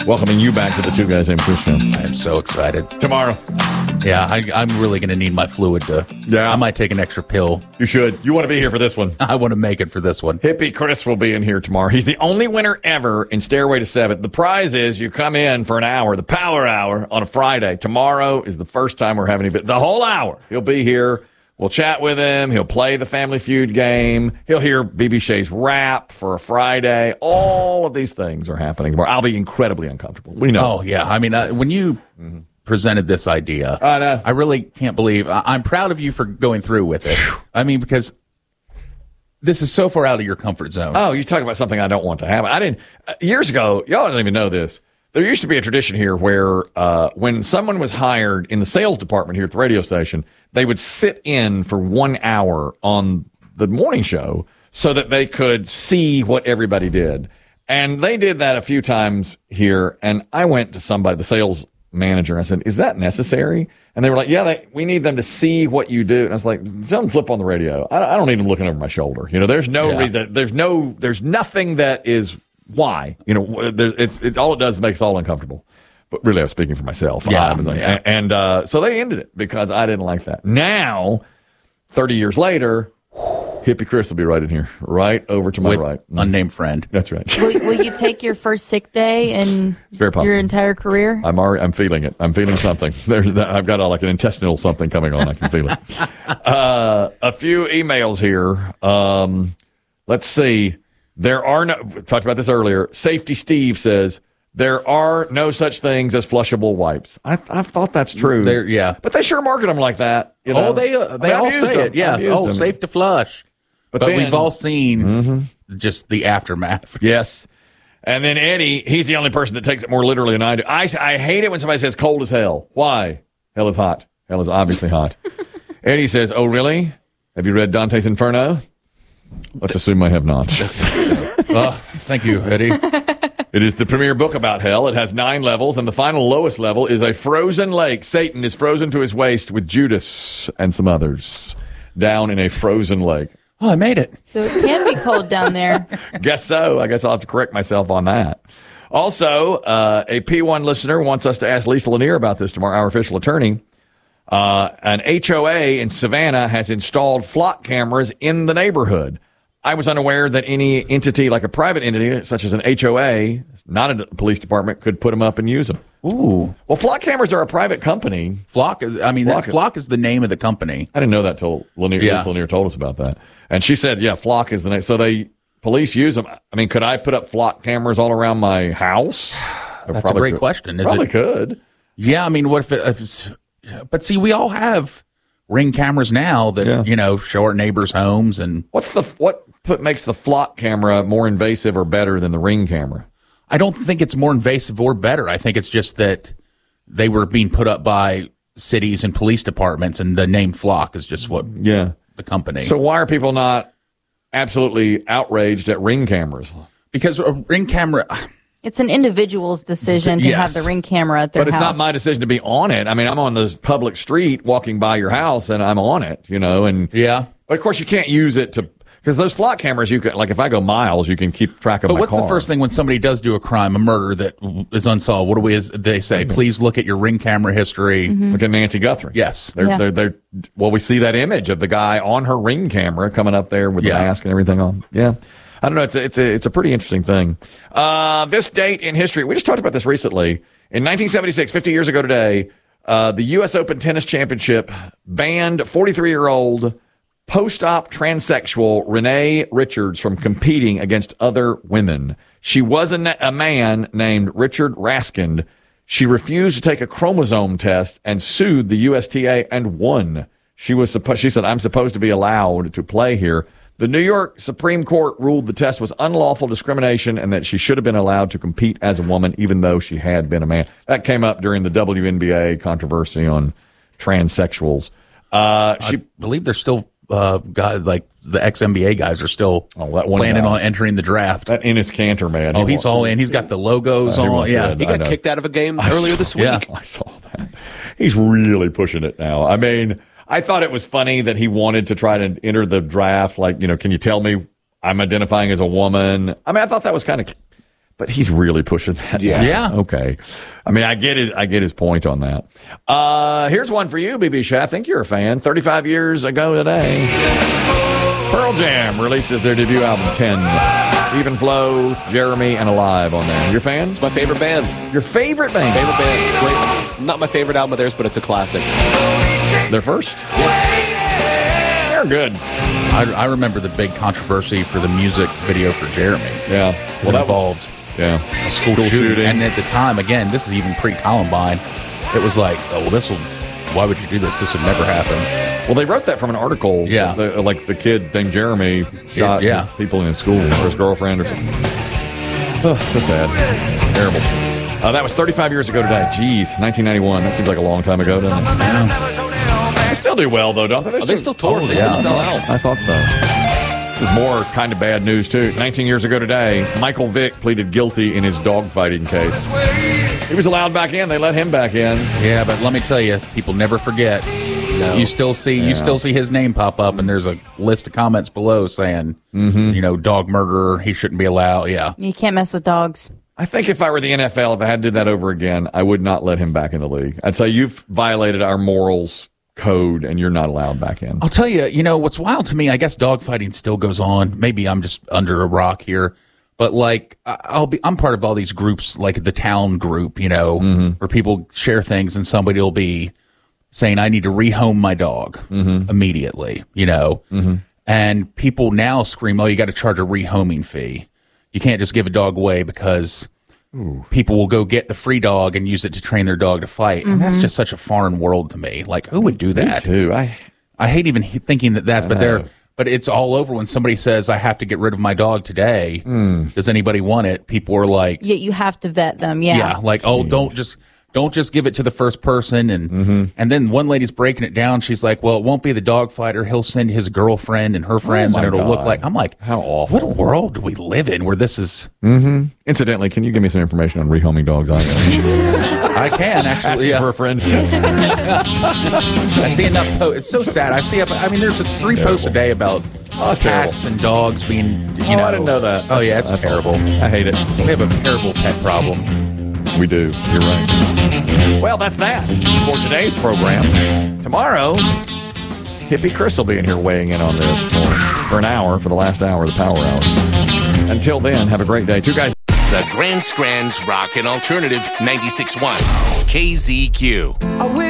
welcoming you back to the Two Guys Named Chris show. I am so excited. Tomorrow. Yeah, I'm really going to need my fluid to. Yeah. I might take an extra pill. You should. You want to be here for this one. I want to make it for this one. Hippie Chris will be in here tomorrow. He's the only winner ever in Stairway to Seventh. The prize is you come in for an hour, the power hour, on a Friday. Tomorrow is the first time we're having the whole hour. He'll be here. We'll chat with him. He'll play the Family Feud game. He'll hear BB Shea's rap for a Friday. All of these things are happening tomorrow. I'll be incredibly uncomfortable. We know. Oh, yeah. I mean, when you presented this idea, I know. I really can't believe. I'm proud of you for going through with it. I mean, because this is so far out of your comfort zone. Oh, you talk about something I don't want to happen. I didn't. Years ago, y'all didn't even know this. There used to be a tradition here where when someone was hired in the sales department here at the radio station, they would sit in for 1 hour on the morning show so that they could see what everybody did. And they did that a few times here. And I went to somebody, the sales manager, and I said, is that necessary? And they were like, yeah, we need them to see what you do. And I was like, don't flip on the radio. I don't need them looking over my shoulder. You know, there's no reason. There's nothing that is why. You know, all it does is make us all uncomfortable. But really, I was speaking for myself. Yeah. So they ended it because I didn't like that. Now, 30 years later, Hippie Chris will be right in here, right over to my right. Unnamed friend. That's right. Will you take your first sick day in It's very possible. your entire career? I'm feeling it. I'm feeling something. I've got like an intestinal something coming on. I can feel it. A few emails here. Let's see. We talked about this earlier. Safety Steve says, there are no such things as flushable wipes. I thought that's true. But they sure market them like that. You know? Oh, they all say it. Yeah. Oh, safe to flush. But then, we've all seen just the aftermath. Yes. And then Eddie, he's the only person that takes it more literally than I do. I hate it when somebody says cold as hell. Why? Hell is hot. Hell is obviously hot. Eddie says, oh, really? Have you read Dante's Inferno? Let's assume I have not. Thank you, Eddie. It is the premier book about hell. It has 9 levels, and the final lowest level is a frozen lake. Satan is frozen to his waist with Judas and some others down in a frozen lake. Oh, I made it. So it can be cold down there. Guess so. I guess I'll have to correct myself on that. Also, a P1 listener wants us to ask Lisa Lanier about this tomorrow, our official attorney. An HOA in Savannah has installed flock cameras in the neighborhood. I was unaware that any entity, like a private entity, such as an HOA, not a police department, could put them up and use them. Ooh. Well, flock cameras are a private company. Flock is the name of the company. I didn't know that till Lisa Lanier told us about that. And she said, yeah, Flock is the name. So police use them. I mean, could I put up flock cameras all around my house? That's a great question. Probably could. Yeah, I mean, what if it's... But see, we all have Ring cameras now that, show our neighbors' homes. And what makes the flock camera more invasive or better than the Ring camera? I don't think it's more invasive or better. I think it's just that they were being put up by cities and police departments, and the name Flock is just the company. So why are people not absolutely outraged at Ring cameras? Because a Ring camera... It's an individual's decision to have the Ring camera at their house. But it's not my decision to be on it. I mean, I'm on this public street walking by your house, and I'm on it, and yeah. But of course, you can't use it to... Because those flock cameras, you can, like, if I go miles, you can keep track of my car. But what's the first thing when somebody does do a crime, a murder that is unsolved? What they say? Please look at your Ring camera history. Mm-hmm. Look at Nancy Guthrie. Yes. We see that image of the guy on her Ring camera coming up there with the mask and everything on. Yeah. I don't know. It's a pretty interesting thing. This date in history, we just talked about this recently. In 1976, 50 years ago today, the U.S. Open Tennis Championship banned 43-year-old post-op transsexual Renee Richards from competing against other women. She was a man named Richard Raskind. She refused to take a chromosome test and sued the USTA and won. She said, I'm supposed to be allowed to play here. The New York Supreme Court ruled the test was unlawful discrimination and that she should have been allowed to compete as a woman even though she had been a man. That came up during the WNBA controversy on transsexuals. I believe they're still guys like the ex-NBA guys are still planning on entering the draft. That Enes Kanter, man. He's all in. He's got the logos on. Yeah, he got kicked out of a game earlier this week. Yeah, I saw that. He's really pushing it now. I mean, I thought it was funny that he wanted to try to enter the draft. Like, can you tell me I'm identifying as a woman? I mean, I thought that was kind of But he's really pushing that. Yeah. Okay. I mean, I get it. I get his point on that. Here's one for you, BB Shah. I think you're a fan. 35 years ago today, Pearl Jam releases their debut album, 10. Even Flow, Jeremy, and Alive on there. Your fans? It's my favorite band. Your favorite band? Favorite band. Great. Not my favorite album of theirs, but it's a classic. Their first? Yes. They're good. I remember the big controversy for the music video for Jeremy. Yeah. Well, that involved a school shooting. And at the time, again, this is even pre-Columbine, it was like, oh, well, why would you do this? This would never happen. Well, they wrote that from an article. Yeah. Like the kid named Jeremy shot people in his school or his girlfriend or something. Oh, so sad. Terrible. That was 35 years ago today. Jeez, 1991. That seems like a long time ago, doesn't it? Yeah. They still do well, though, don't they? They still tour. They still sell out. I thought so. This is more kind of bad news, too. 19 years ago today, Michael Vick pleaded guilty in his dogfighting case. He was allowed back in. They let him back in. Yeah, but let me tell you, people never forget. No. You still see his name pop up, and there's a list of comments below saying, dog murderer, he shouldn't be allowed. Yeah. You can't mess with dogs. I think if I were the NFL, if I had to do that over again, I would not let him back in the league. I'd say you've violated our morals code and you're not allowed back in. I'll tell you, what's wild to me, I guess dogfighting still goes on. Maybe I'm just under a rock here. But like, I'm part of all these groups, like the town group, where people share things and somebody will be saying, I need to rehome my dog immediately, and people now scream, oh, you got to charge a rehoming fee. You can't just give a dog away because people will go get the free dog and use it to train their dog to fight. And that's just such a foreign world to me. Like, who would do that? Me too. I hate even thinking that's, but it's all over when somebody says, I have to get rid of my dog today. Does anybody want it? People are like, yeah, you have to vet them. Yeah. Yeah. Like, oh, don't just give it to the first person. And then one lady's breaking it down. She's like, well, it won't be the dog fighter. He'll send his girlfriend and her friends, and it'll look like. I'm like, how awful. What world do we live in where this is? Incidentally, can you give me some information on rehoming dogs? I can actually. Asking for a friend. I see enough posts. It's so sad. There's 3 posts a day about cats and dogs being. I didn't know that. Oh yeah, it's terrible. Awful. I hate it. We have a terrible pet problem. We do. You're right. Well, that's that for today's program. Tomorrow, Hippie Chris will be in here weighing in on this for an hour, for the last hour, the power hour. Until then, have a great day. 2 guys. The Grand Strand's Rock and Alternative 96.1 KZQ.